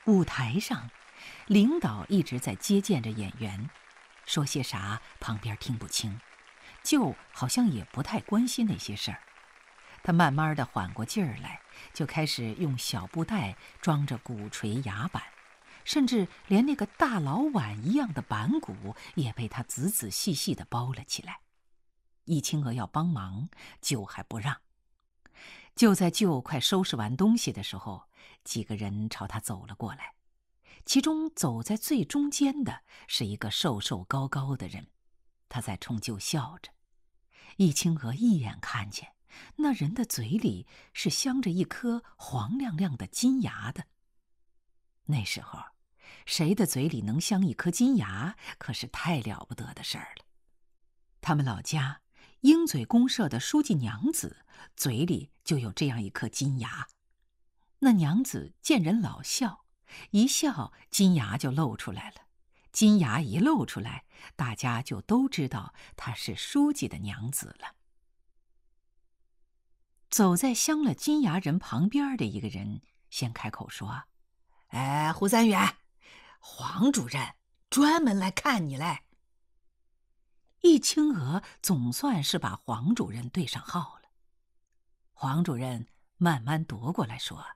舞台上，领导一直在接见着演员，说些啥旁边听不清，就好像也不太关心那些事儿。他慢慢的缓过劲儿来，就开始用小布袋装着鼓槌牙板，甚至连那个大老碗一样的板鼓也被他仔仔细细地包了起来。易清娥要帮忙，舅还不让。就在舅快收拾完东西的时候，几个人朝他走了过来，其中走在最中间的是一个瘦瘦高高的人，他在冲舅笑着。易清娥一眼看见那人的嘴里是镶着一颗黄亮亮的金牙的。那时候谁的嘴里能镶一颗金牙可是太了不得的事儿了。他们老家鹰嘴公社的书记娘子嘴里就有这样一颗金牙。那娘子见人老笑，一笑金牙就露出来了，金牙一露出来，大家就都知道她是书记的娘子了。走在镶了金牙人旁边的一个人先开口说： 胡三元，黄主任专门来看你来。 易清娥总算是把黄主任对上号了。黄主任慢慢踱过来说：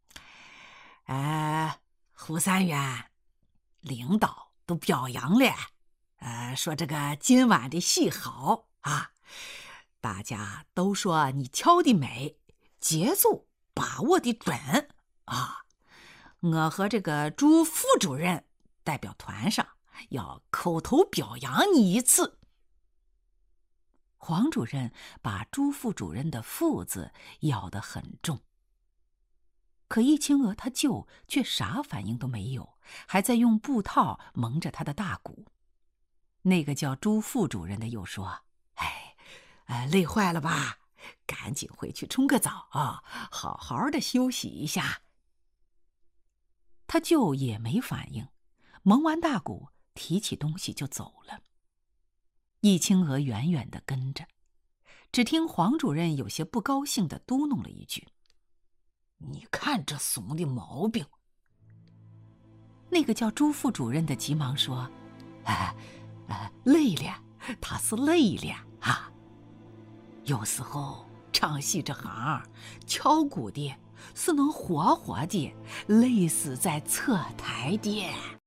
胡三元，领导都表扬了，说这个今晚的戏好啊，大家都说你敲的美，节奏把握的准啊。我和这个朱副主任代表团上要口头表扬你一次。 黄主任把朱副主任的副字咬得很重，可易清娥他舅却啥反应都没有，还在用布套蒙着他的大鼓。那个叫朱副主任的又说： 累坏了吧，赶紧回去冲个澡啊，好好的休息一下。 他舅也没反应，蒙完大鼓提起东西就走了。易清娥远远地跟着，只听黄主任有些不高兴地嘟哝了一句： 你看这怂的毛病。 那个叫朱副主任的急忙说： 累了，他是累了啊。有时候唱戏这行，敲鼓的是能活活的累死在侧台的。